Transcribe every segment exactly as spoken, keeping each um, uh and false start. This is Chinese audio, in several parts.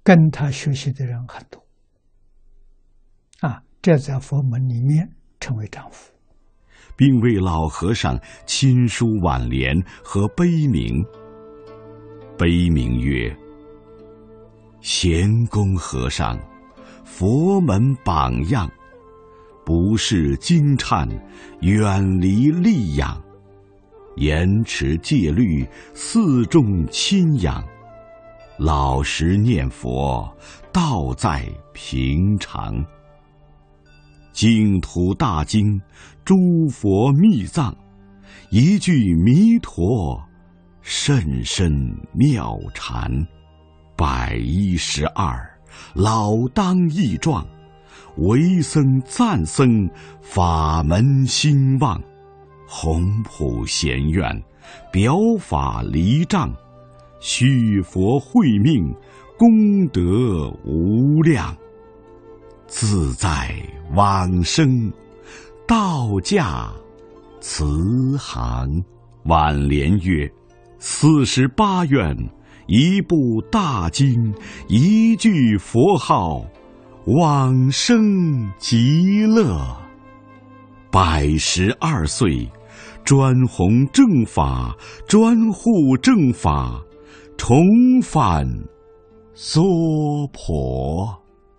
跟他学习的人很多啊，这在佛门里面称为丈夫， 并为老和尚亲书挽联和碑铭。碑铭曰：贤公和尚，佛门榜样，不是经忏，远离戾养，严持戒律，四众亲仰，老实念佛，道在平常。净土大经，诸佛密藏，一句弥陀，甚深妙禅。百一十二，老当益壮，为僧赞僧，法门兴旺。宏普贤愿，表法离障，续佛慧命，功德无量。自在往生，道驾慈航。挽联曰：四十八愿，一部大经，一句佛号，往生极乐。百十二岁，专弘正法，专护正法，重返娑婆。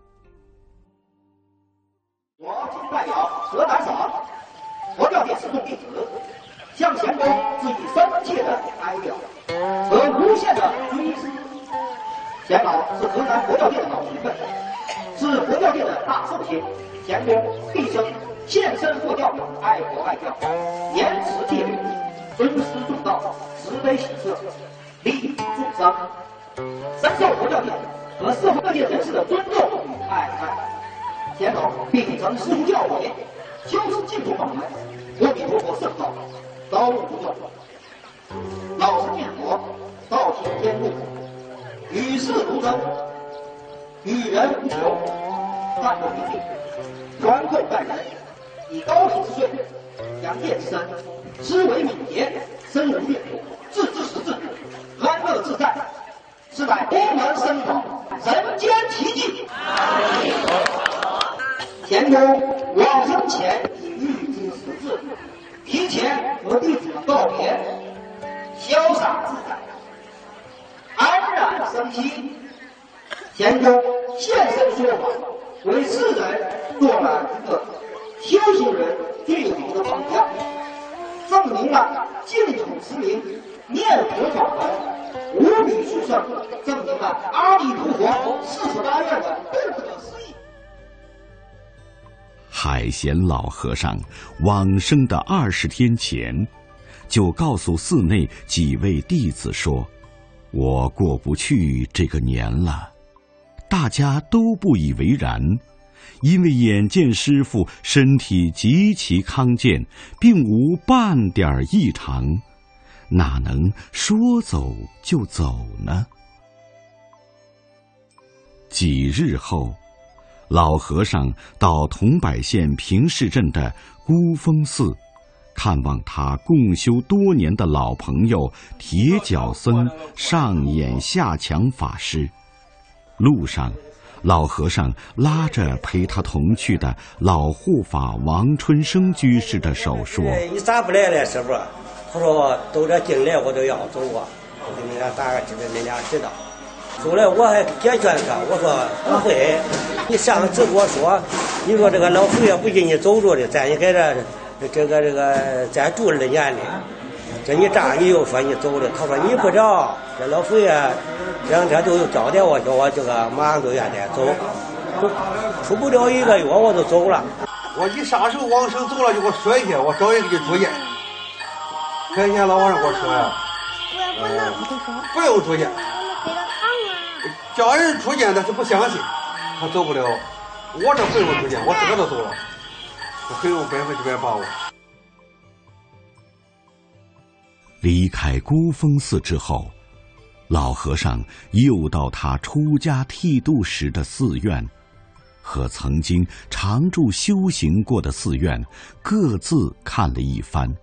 我今代表河南省佛教界四众弟子，向贤公致以深切的哀悼和无限的追思。贤老是河南佛教界的老前辈，是佛教界的大寿星。贤公毕生献身佛教，爱国爱教，严持戒律，尊师重道，慈悲喜舍，利益众生，深受佛教界和社会各界人士的尊重与爱戴。贤老必定曾师父教诲，修持净土法门，阿弥陀佛圣道，高度不断。老实念佛，道行天路，与世如争，与人无求，淡泊平静，宽厚待人，以高品之税，扬业之身，思维敏捷，身如玉，自知实质，安乐自在，是乃佛门僧宝，人间奇迹。贤公往生前已预知时至，提前和弟子们告别，潇洒自在，安然生息。贤公现身说法，为世人做了一个修行人最好的榜样，证明了净土持名念佛法门无比殊胜，证明了阿弥陀佛四十八愿的不可思议。 海贤老和尚往生的二十天前，就告诉寺内几位弟子说：“我过不去这个年了。”大家都不以为然，因为眼见师父身体极其康健，并无半点异常，哪能说走就走呢？几日后，老和尚到桐柏县平市镇的孤峰寺，看望他共修多年的老朋友铁脚僧上演下强法师。路上，老和尚拉着陪他同去的老护法王春生居士的手说：“ 你咋不来了，师傅？”他说：“都这进来我都要走啊，我给你俩打个知道，你俩知道。”后来我还解劝他，我说不会，你上次跟我说，你说这个老佛爷不给你走着的，在你在这这个这个再住二年的，这你这你又说你走的，他说你不知道，这老佛爷这两天都有交代我，叫我这个马上都愿意走，出不了一个月我就走了。 我一啥时候往生走了就给我说一下，我找人给你住院。前天老和尚给我说呀，呃，不用住院。叫人出见，但是不相信，他走不了。我这不用出见，我自个都走了，我很有百分之百把握。 离开孤峰寺之后，老和尚又到他出家剃度时的寺院，和曾经常住修行过的寺院各自看了一番，